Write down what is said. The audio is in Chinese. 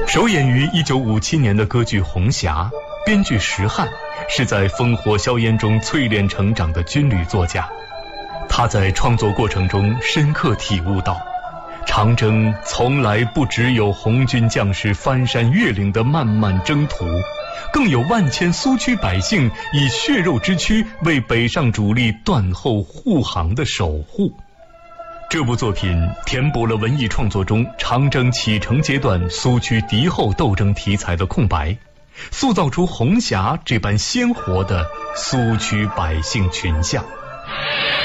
首演于1957年的歌剧《红霞》，编剧石汉是在烽火硝烟中淬炼成长的军旅作家。他在创作过程中深刻体悟到，长征从来不只有红军将士翻山越岭的漫漫征途，更有万千苏区百姓以血肉之躯为北上主力断后护航的守护。这部作品填补了文艺创作中长征启程阶段苏区敌后斗争题材的空白，塑造出红霞这般鲜活的苏区百姓群像。